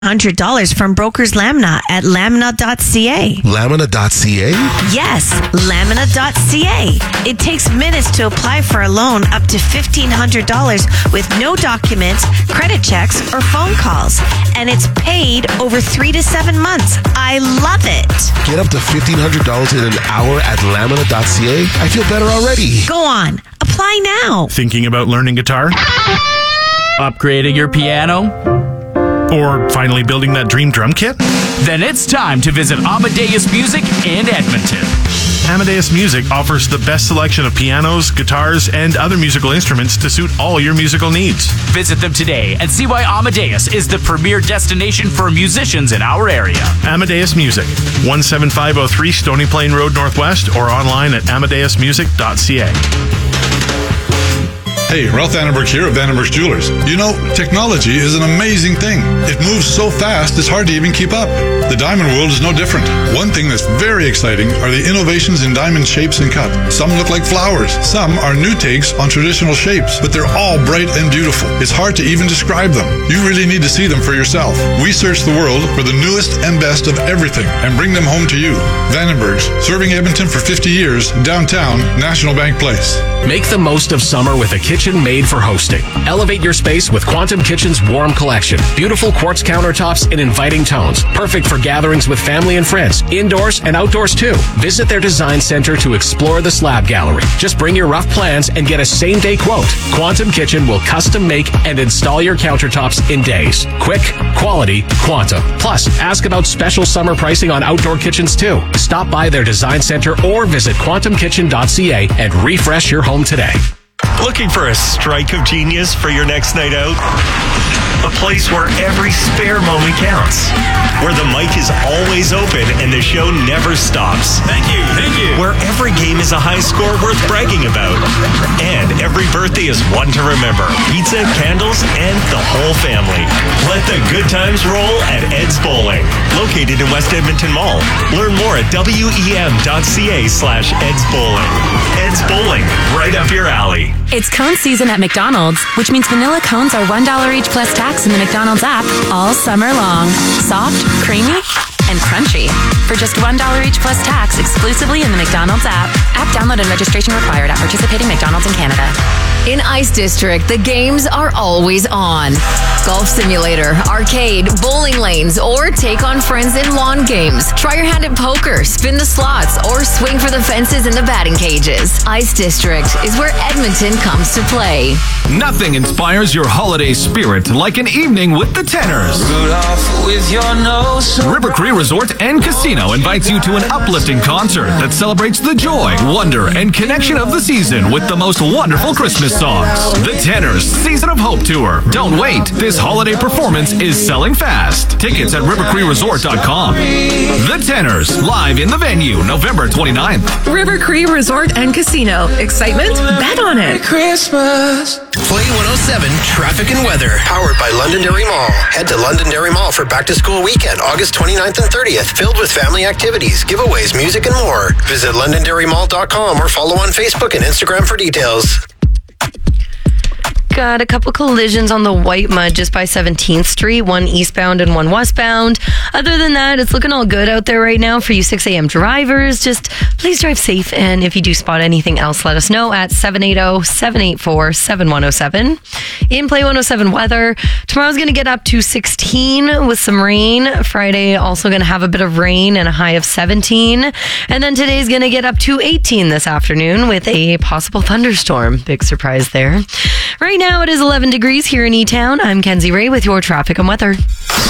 $100 from Brokers Lamina at lamina.ca. Lamina.ca? Yes, lamina.ca. It takes minutes to apply for a loan up to $1,500 with no documents, credit checks, or phone calls. And it's paid over 3 to 7 months. I love it. Get up to $1,500 in an hour at lamina.ca? I feel better already. Go on. Apply now. Thinking about learning guitar? Upgrading your piano? Or finally building that dream drum kit? Then it's time to visit Amadeus Music in Edmonton. Amadeus Music offers the best selection of pianos, guitars, and other musical instruments to suit all your musical needs. Visit them today and see why Amadeus is the premier destination for musicians in our area. Amadeus Music, 17503 Stony Plain Road Northwest, or online at amadeusmusic.ca. Hey, Ralph Vandenberg here of Vandenberg's Jewelers. You know, technology is an amazing thing. It moves so fast, it's hard to even keep up. The diamond world is no different. One thing that's very exciting are the innovations in diamond shapes and cut. Some look like flowers. Some are new takes on traditional shapes, but they're all bright and beautiful. It's hard to even describe them. You really need to see them for yourself. We search the world for the newest and best of everything and bring them home to you. Vandenberg's, serving Edmonton for 50 years, downtown, National Bank Place. Make the most of summer with a kitchen made for hosting. Elevate your space with Quantum Kitchen's Warm Collection. Beautiful quartz countertops in inviting tones. Perfect for gatherings with family and friends, indoors and outdoors too. Visit their design center to explore the slab gallery. Just bring your rough plans and get a same-day quote. Quantum Kitchen will custom make and install your countertops in days. Quick, quality, Quantum. Plus, ask about special summer pricing on outdoor kitchens too. Stop by their design center or visit quantumkitchen.ca and refresh your home today. Looking for a strike of genius for your next night out? A place where every spare moment counts. Where the mic is always open and the show never stops. Thank you. Where every game is a high score worth bragging about. And every birthday is one to remember. Pizza, candles, and the whole family. Let the good times roll at Ed's Bowling. Located in West Edmonton Mall. Learn more at wem.ca/Ed's Bowling. Ed's Bowling, right up your alley. It's cone season at McDonald's, which means vanilla cones are $1 each plus tax in the McDonald's app all summer long. Soft, creamy, and crunchy. For just $1 each plus tax exclusively in the McDonald's app. App download and registration required at participating McDonald's in Canada. In Ice District, the games are always on. Golf simulator, arcade, bowling lanes, or take on friends in lawn games. Try your hand at poker, spin the slots, or swing for the fences in the batting cages. Ice District is where Edmonton comes to play. Nothing inspires your holiday spirit like an evening with the Tenors. River Cree Resort and Casino invites you to an uplifting concert that celebrates the joy, wonder, and connection of the season with the most wonderful Christmas songs. The Tenors Season of Hope Tour. Don't wait. This holiday performance is selling fast. Tickets at rivercreeresort.com. The Tenors, live in the venue, November 29th. River Cree Resort and Casino. Excitement? Bet on it. Christmas. Play 107 Traffic and Weather. Powered by Londonderry Mall. Head to Londonderry Mall for back to school weekend, August 29th and 30th. Filled with family activities, giveaways, music, and more. Visit londonderrymall.com or follow on Facebook and Instagram for details. Got a couple collisions on the White Mud just by 17th Street, one eastbound and one westbound. Other than that, it's looking all good out there right now for you 6 a.m. drivers. Just please drive safe, and if you do spot anything else, let us know at 780-784-7107. In Play 107 weather, tomorrow's going to get up to 16 with some rain. Friday also going to have a bit of rain and a high of 17. And then today's going to get up to 18 this afternoon with a possible thunderstorm. Big surprise there. Right now it is 11 degrees here in E-Town. I'm Kenzie Ray with your traffic and weather.